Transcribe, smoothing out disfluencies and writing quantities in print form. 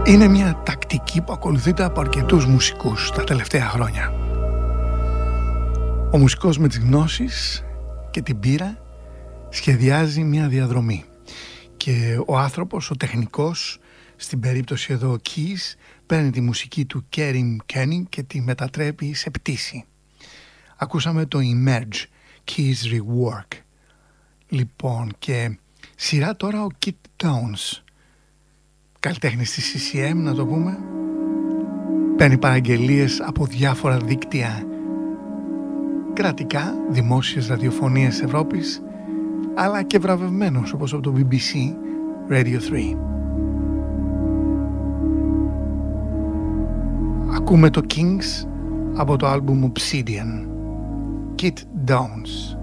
Είναι μια τακτική που ακολουθείται από αρκετούς μουσικούς τα τελευταία χρόνια. Ο μουσικός με τις γνώσεις και την πείρα σχεδιάζει μια διαδρομή και ο άνθρωπος, ο τεχνικός, στην περίπτωση εδώ ο Keys, παίρνει τη μουσική του Kerim Kenny και τη μετατρέπει σε πτήση. Ακούσαμε το Emerge, Keys Rework. Λοιπόν, και σειρά τώρα ο Kit Downs, καλλιτέχνης της CCM να το πούμε. Παίρνει παραγγελίες από διάφορα δίκτυα κρατικά, δημόσιες ραδιοφωνίες Ευρώπης, αλλά και βραβευμένος όπως από το BBC Radio 3. Ακούμε το Kings από το άλμπουμ Obsidian, Kit Downs.